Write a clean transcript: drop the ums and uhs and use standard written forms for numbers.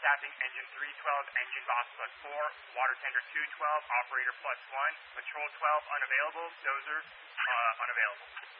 tapping engine 312, engine box +4, water tender 212, operator +1, patrol 12 unavailable, dozer unavailable.